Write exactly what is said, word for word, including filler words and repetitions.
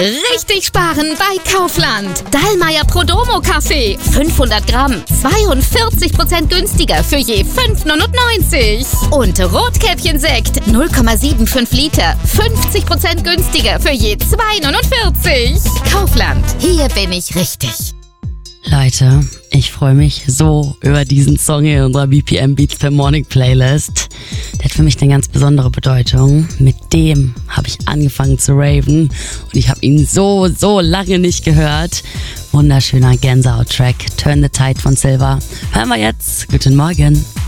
Richtig sparen bei Kaufland. Dallmayr Prodomo Kaffee. fünfhundert Gramm. zweiundvierzig Prozent günstiger für je fünf neunundneunzig. Und Rotkäppchen-Sekt. null Komma fünfundsiebzig Liter. fünfzig Prozent günstiger für je zwei neunundvierzig. Kaufland. Hier bin ich richtig. Leute, ich freue mich so über diesen Song in unserer B P M Beats per Morning Playlist. Der hat für mich eine ganz besondere Bedeutung. Mit dem habe ich angefangen zu raven und ich habe ihn so, so lange nicht gehört. Wunderschöner Gänsehaut-Track, Turn the Tide von Silva. Hören wir jetzt. Guten Morgen.